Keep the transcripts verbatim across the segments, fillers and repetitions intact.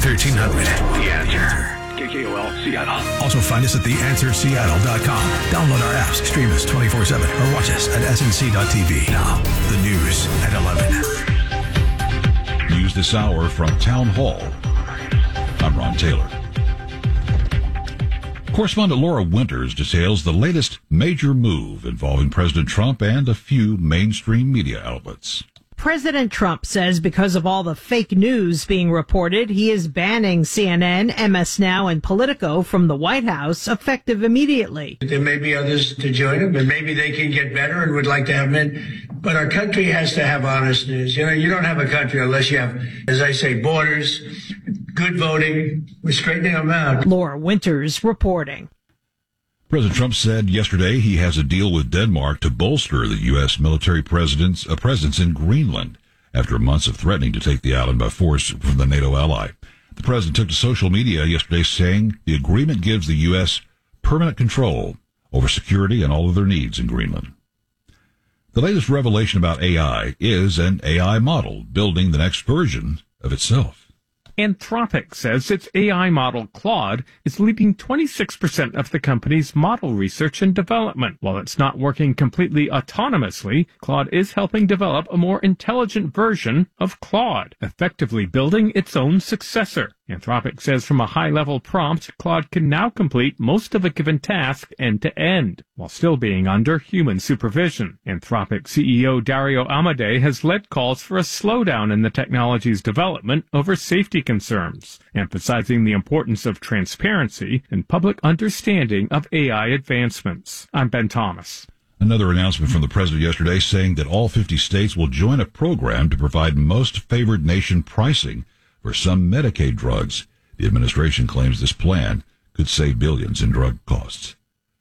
thirteen hundred. The Answer. K K O L, Seattle. Also find us at the answer seattle dot com. Download our apps, stream us twenty-four seven, or watch us at S N C dot T V. Now, the news at eleven. News this hour from Town Hall. I'm Ron Taylor. Correspondent Laura Winters details the latest major move involving President Trump and a few mainstream media outlets. President Trump says because of all the fake news being reported, he is banning C N N, M S Now, and Politico from the White House, effective immediately. There may be others to join him, and maybe they can get better and would like to have them in. But our country has to have honest news. You know, you don't have a country unless you have, as I say, borders, good voting. We're straightening them out. Laura Winters reporting. President Trump said yesterday he has a deal with Denmark to bolster the U S military president's uh, presence in Greenland after months of threatening to take the island by force from the NATO ally. The president took to social media yesterday saying the agreement gives the U S permanent control over security and all of their needs in Greenland. The latest revelation about A I is an A I model building the next version of itself. Anthropic says its A I model, Claude, is leading twenty-six percent of the company's model research and development. While it's not working completely autonomously, Claude is helping develop a more intelligent version of Claude, effectively building its own successor. Anthropic says from a high-level prompt, Claude can now complete most of a given task end-to-end, while still being under human supervision. Anthropic C E O Dario Amodei has led calls for a slowdown in the technology's development over safety concerns, emphasizing the importance of transparency and public understanding of A I advancements. I'm Ben Thomas. Another announcement from the president yesterday saying that all fifty states will join a program to provide most favored nation pricing for some Medicaid drugs. The administration claims this plan could save billions in drug costs.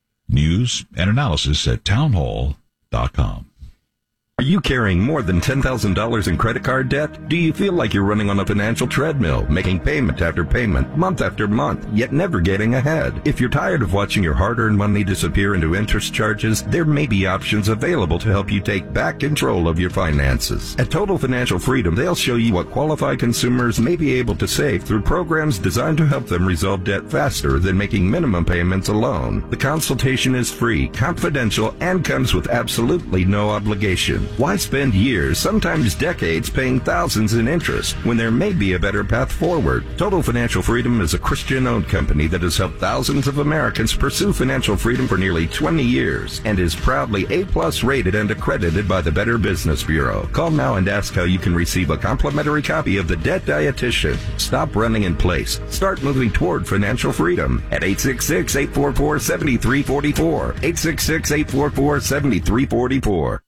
News and analysis at town hall dot com. Are you carrying more than ten thousand dollars in credit card debt? Do you feel like you're running on a financial treadmill, making payment after payment, month after month, yet never getting ahead? If you're tired of watching your hard-earned money disappear into interest charges, there may be options available to help you take back control of your finances. At Total Financial Freedom, they'll show you what qualified consumers may be able to save through programs designed to help them resolve debt faster than making minimum payments alone. The consultation is free, confidential, and comes with absolutely no obligation. Why spend years, sometimes decades, paying thousands in interest when there may be a better path forward? Total Financial Freedom is a Christian-owned company that has helped thousands of Americans pursue financial freedom for nearly twenty years and is proudly A-plus rated and accredited by the Better Business Bureau. Call now and ask how you can receive a complimentary copy of The Debt Dietitian. Stop running in place. Start moving toward financial freedom at eight six six, eight four four, seven three four four, eight six six, eight four four, seven three four four.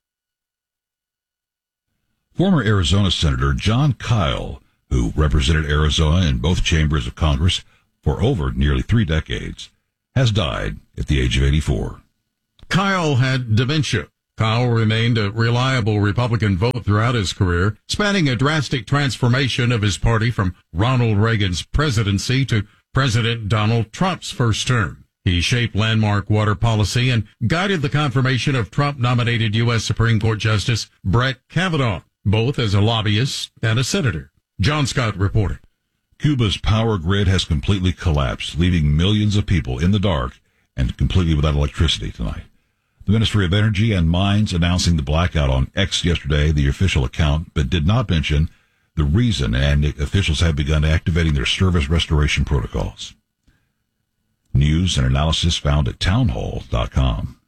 Former Arizona Senator Jon Kyl, who represented Arizona in both chambers of Congress for over nearly three decades, has died at the age of eighty-four. Kyl had dementia. Kyl remained a reliable Republican vote throughout his career, spanning a drastic transformation of his party from Ronald Reagan's presidency to President Donald Trump's first term. He shaped landmark water policy and guided the confirmation of Trump-nominated U S Supreme Court Justice Brett Kavanaugh, both as a lobbyist and a senator. John Scott reporting. Cuba's power grid has completely collapsed, leaving millions of people in the dark and completely without electricity tonight. The Ministry of Energy and Mines announcing the blackout on X yesterday, the official account, but did not mention the reason, and officials have begun activating their service restoration protocols. News and analysis found at town hall dot com.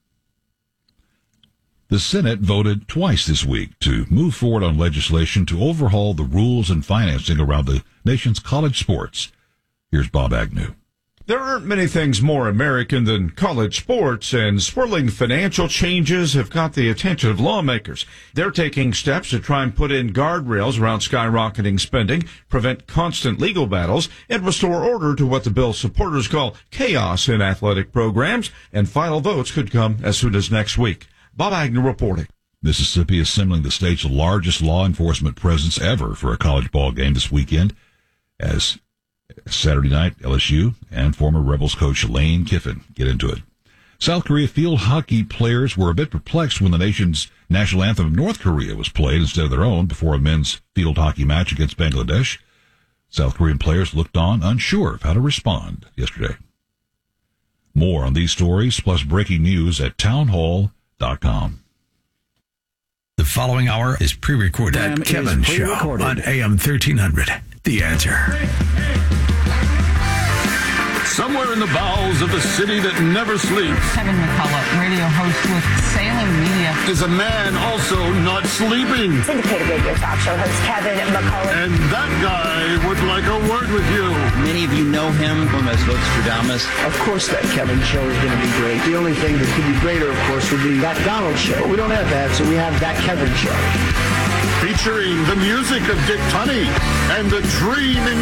The Senate voted twice this week to move forward on legislation to overhaul the rules and financing around the nation's college sports. Here's Bob Agnew. There aren't many things more American than college sports, and swirling financial changes have caught the attention of lawmakers. They're taking steps to try and put in guardrails around skyrocketing spending, prevent constant legal battles, and restore order to what the bill's supporters call chaos in athletic programs, and final votes could come as soon as next week. Bob Agnew reporting. Mississippi assembling the state's largest law enforcement presence ever for a college ball game this weekend, as Saturday night, L S U and former Rebels coach Lane Kiffin get into it. South Korea field hockey players were a bit perplexed when the nation's national anthem of North Korea was played instead of their own before a men's field hockey match against Bangladesh. South Korean players looked on, unsure of how to respond yesterday. More on these stories, plus breaking news at townhall dot com. The following hour is pre-recorded. That Kevin Show on A M thirteen hundred. The Answer. Somewhere in the bowels of a city that never sleeps, Kevin McCullough, radio host with Salem Media, is a man also not sleeping. Syndicated radio talk show host Kevin McCullough. And that guy would like a word with you. Many of you know him from as Vostradamus. Of course that Kevin show is going to be great. The only thing that could be greater, of course, would be that Donald show. We don't have that, so we have that Kevin show. Featuring the music of Dick Tunney and the dream in